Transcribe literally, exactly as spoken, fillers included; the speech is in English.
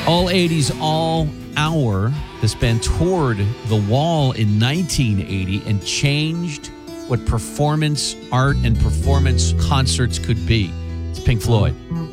All eighties, All Hour. This band toured the Wall in nineteen eighty and changed what performance art and performance concerts could be. It's Pink Floyd.